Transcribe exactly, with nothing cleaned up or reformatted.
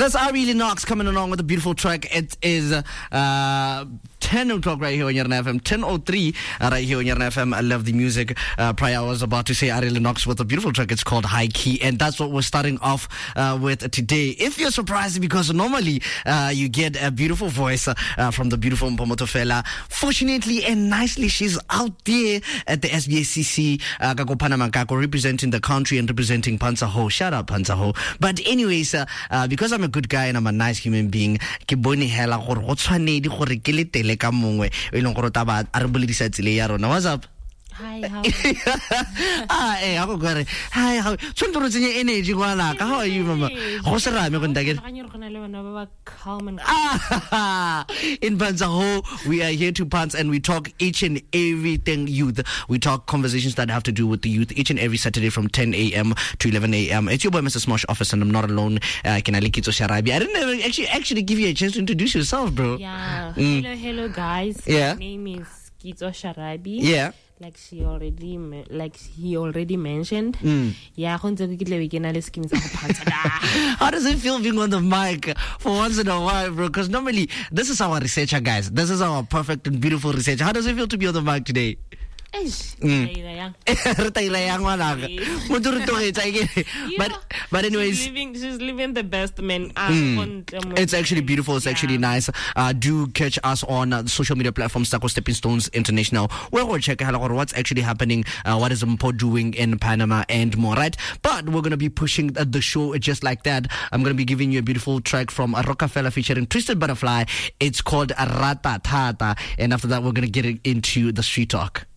That's Ari Lennox coming along with a beautiful track. It is uh, ten o'clock right here on your F M, ten oh three uh, right here on your F M. I love the music. Uh, prior, I was about to say Ari Lennox with a beautiful track. It's called High Key, and that's what we're starting off uh, with today. If you're surprised, because normally uh, you get a beautiful voice uh, from the beautiful Mpomoto Fela. Fortunately and nicely, she's out there at the S B A C C, uh, Kako Panama Kako, representing the country and representing Panza Ho. Shout out Panza Ho. But anyways, uh, uh, because I'm a good guy and I'm a nice human being, ke bone hela gore go tshwanedi gore ke le tele ka mongwe e leng gore taba a re boledisa tsile ya rona. What's up? Hi, how ah, eh, ako gore. Hi, how? Tshwanetse re tsenye energy ngwana ka. How are you, mama? Go se rame go ntake. Ah, in Panza Ho, we are here to pants and we talk each and everything youth. We talk conversations that have to do with the youth each and every Saturday from ten a.m. to eleven a.m. It's your boy, Mister Smosh Office, and I'm not alone. Uh, Kenali Kitso Sharabi. I didn't ever actually actually give you a chance to introduce yourself, bro. Yeah. Mm. Hello, hello, guys. Yeah. My name is Kitso Sharabi. Yeah. Like she already, like he already mentioned. Mm. Yeah, how does it feel being on the mic for once in a while, bro? Because normally this is our researcher, guys. This is our perfect and beautiful researcher. How does it feel to be on the mic today? Mm. but but anyways, she's living, she's living the best, man. Mm. It's actually beautiful. It's yeah. actually nice. Uh, do catch us on uh, social media platforms, Taco Stepping Stones International, where we'll check out what's actually happening, uh, what is Mpo doing in Panama and more, right? But we're going to be pushing the show just like that. I'm going to be giving you a beautiful track from a Rockefeller featuring Twisted Butterfly. It's called Rata Tata. And after that, we're going to get into the street talk.